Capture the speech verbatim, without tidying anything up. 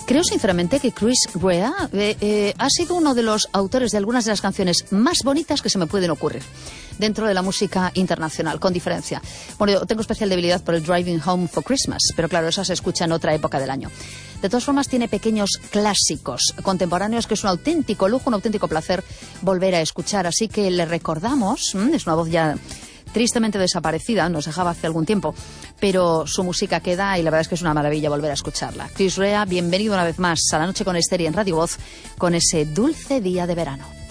Creo sinceramente que Chris Rea eh, eh, ha sido uno de los autores de algunas de las canciones más bonitas que se me pueden ocurrir dentro de la música internacional, con diferencia. Bueno, yo tengo especial debilidad por el Driving Home for Christmas, pero claro, esa se escucha en otra época del año. De todas formas, tiene pequeños clásicos contemporáneos que es un auténtico lujo, un auténtico placer volver a escuchar. Así que le recordamos, ¿m? Es una voz ya tristemente desaparecida, nos dejaba hace algún tiempo, pero su música queda y la verdad es que es una maravilla volver a escucharla. Chris Rea, bienvenido una vez más a La Noche con Esther y en Radio Voz con ese dulce día de verano.